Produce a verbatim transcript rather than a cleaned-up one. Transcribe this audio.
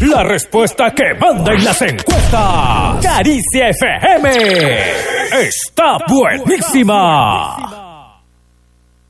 La respuesta que manda en las encuestas. Caricia F M está buenísima.